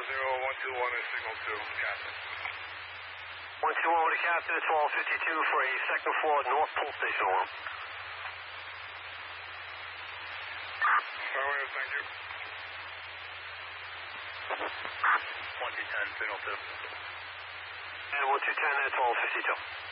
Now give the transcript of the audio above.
121 is signal to captain. 121 with the captain at 1252 for a second floor North Pole Station alarm. Fire, thank you. 1210, signal 2. And 1210 at 1252.